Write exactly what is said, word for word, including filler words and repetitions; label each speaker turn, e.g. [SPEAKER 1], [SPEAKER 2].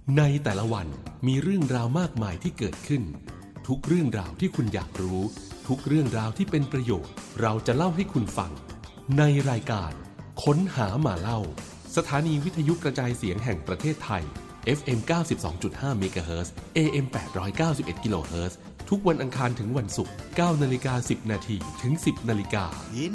[SPEAKER 1] ในแต่ละวันมีเรื่องราวมากมายที่เกิดขึ้นทุกเรื่องราวที่คุณอยากรู้ทุกเรื่องราวที่เป็นประโยชน์เราจะเล่าให้คุณฟังในรายการค้นหามาเล่าสถานีวิทยุกระจายเสียงแห่งประเทศไทย เอฟ เอ็ม เก้าสิบสองจุดห้า เมกะเฮิรตซ์ เอ เอ็ม แปดร้อยเก้าสิบเอ็ด กิโลเฮิรตซ์ทุกวันอังคารถึงวันศุกร์ เก้านาฬิกาสิบนาทีถึง สิบนาฬิกา